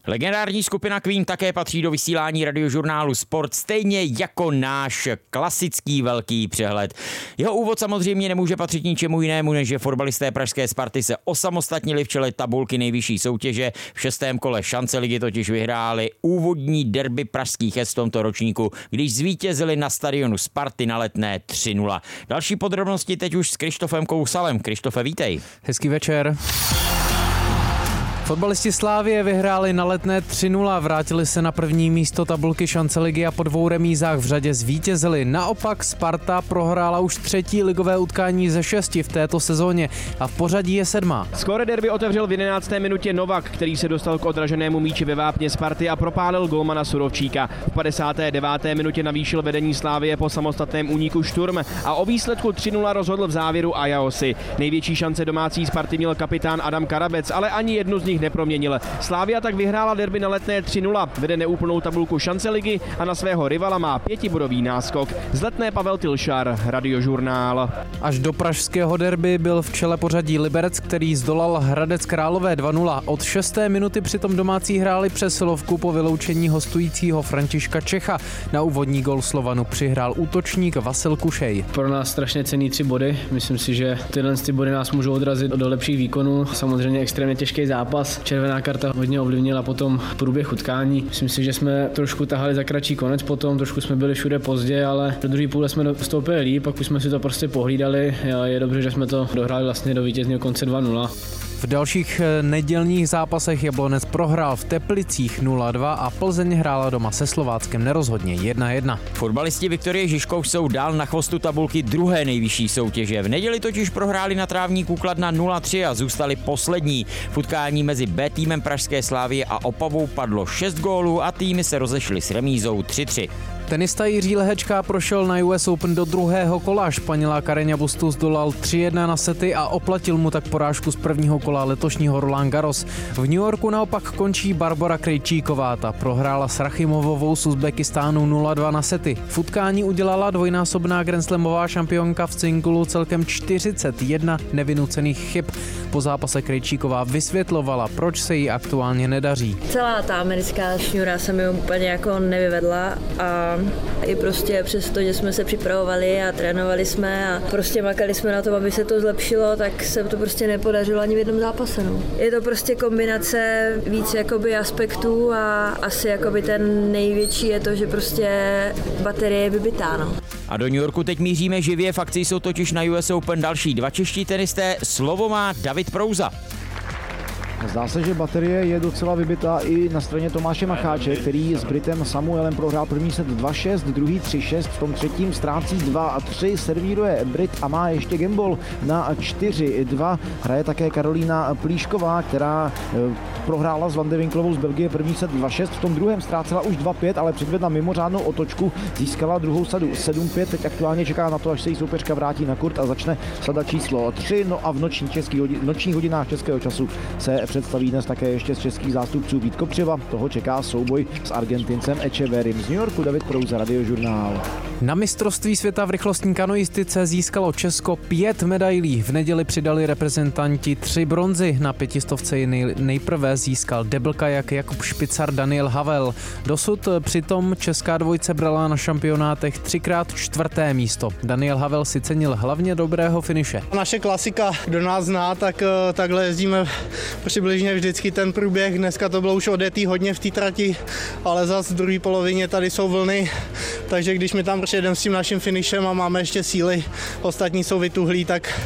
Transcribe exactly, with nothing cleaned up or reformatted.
Legendární skupina Queen také patří do vysílání radiožurnálu Sport, stejně jako náš klasický velký přehled. Jeho úvod samozřejmě nemůže patřit ničemu jinému, než že fotbalisté pražské Sparty se osamostatnili v čele tabulky nejvyšší soutěže. V šestém kole šance ligy totiž vyhráli úvodní derby pražských S v tomto ročníku, když zvítězili na stadionu Sparty na Letné tři nula. Další podrobnosti teď už s Krištofem Kousalem. Krištofe, vítej. Hezký večer. Fotbalisti Slavie vyhráli na Letné tři nula, vrátili se na první místo tabulky šance ligy a po dvou remízách v řadě zvítězili. Naopak Sparta prohrála už třetí ligové utkání ze šesti v této sezóně a v pořadí je sedmá. Skóre derby otevřel v jedenácté minutě Novak, který se dostal k odraženému míči ve vápně Sparty a propálil golmana Surovčíka. V padesáté deváté minutě navýšil vedení Slavie po samostatném úniku Šturm a o výsledku tři nula rozhodl v závěru Ajaosi. Největší šance domácí Sparty měl kapitán Adam Karabec, ale ani jednu z nich neproměnil. Slavia tak vyhrála derby na Letné tři nula, vede neúplnou tabulku šance ligy a na svého rivala má pětibodový náskok. Z Letné Pavel Tilšar, Radiožurnál. Až do pražského derby byl v čele pořadí Liberec, který zdolal Hradec Králové dva nula. Od šesté minuty přitom domácí hráli přesilovku po vyloučení hostujícího Františka Čecha. Na úvodní gol Slovanu přihrál útočník Vasil Kušej. Pro nás strašně cenný tři body. Myslím si, že tyhle ty body nás můžou odrazit do lepších výkonů. Samozřejmě extrémně těžký zápas. Červená karta hodně ovlivnila potom průběh utkání. Myslím si, že jsme trošku tahali za kratší konec potom, trošku jsme byli všude pozdě, ale do druhé půle jsme vstoupili líp, pak už jsme si to prostě pohlídali. Je dobře, že jsme to dohráli vlastně do vítězného konce dva nula. V dalších nedělních zápasech Jablonec prohrál v Teplicích nula dva a Plzeň hrála doma se Slováckem nerozhodně jedna jedna. Fotbalisti Viktorie Žižkov jsou dál na chvostu tabulky druhé nejvyšší soutěže. V neděli totiž prohráli na Trávníku Kladna nula tři a zůstali poslední. V utkání mezi B týmem pražské Slavie a Opavou padlo šest gólů a týmy se rozešly s remízou tři tři. Tenista Jiří Lehečka prošel na U S Open do druhého kola. Španělá Carreño Bustos zdolal tři jedna na sety a oplatil mu tak porážku z prvního kola letošního Roland Garros. V New Yorku naopak končí Barbora Krejčíková. Ta prohrála s Rachimovovou z Uzbekistánu nula dva na sety. V utkání udělala dvojnásobná grandslamová šampionka v singlu celkem čtyřicet jedna nevynucených chyb. Po zápase Krejčíková vysvětlovala, proč se jí aktuálně nedaří. Celá ta americká šňůra se mi úplně jako nevyvedla a i prostě přesto, že jsme se připravovali a trénovali jsme a prostě makali jsme na tom, aby se to zlepšilo, tak se to prostě nepodařilo ani v jednom zápase. No. Je to prostě kombinace víc jakoby aspektů a asi jakoby ten největší je to, že prostě baterie je vybitá. No. A do New Yorku teď míříme živě, v akci jsou totiž na U S Open další dva čeští tenisté, slovo má David Prouza. Zdá se, že baterie je docela vybitá i na straně Tomáše Macháče, který s Britem Samuelem prohrál první set dva šest, druhý tři šest, v tom třetím ztrácí dva a tři, servíruje Brit a má ještě gambol na čtyři dva. Hraje také Karolína Plíšková, která prohrála s Van de Winklovou z Belgie první set dva šest, v tom druhém ztrácela už dva pět, ale předvedla mimořádnou otočku, získala druhou sadu sedm pět, teď aktuálně čeká na to, až se jí soupeřka vrátí na kurt a začne sada číslo tři, no a v noční český hodin, nočních hodinách českého času se představí dnes také ještě z českých zástupců Vít Kopřiva. Toho čeká souboj s Argentincem Echeverrym. Z New Yorku David Prouza, Radiožurnál. Na mistrovství světa v rychlostní kanoistice získalo Česko pět medailí. V neděli přidali reprezentanti tři bronzy. Na pětistovce nej, nejprve získal deblkajak Jakub Špicar, Daniel Havel. Dosud přitom česká dvojce brala na šampionátech třikrát čtvrté místo. Daniel Havel si cenil hlavně dobrého finiše. Naše klasika, kdo nás zná, tak takhle jezdíme přibližně vždycky ten průběh. Dneska to bylo už odjetý hodně v té trati, ale zase v druhé polovině tady jsou vlny, takže když my tam přijedeme s tím naším finišem a máme ještě síly, ostatní jsou vytuhlí, tak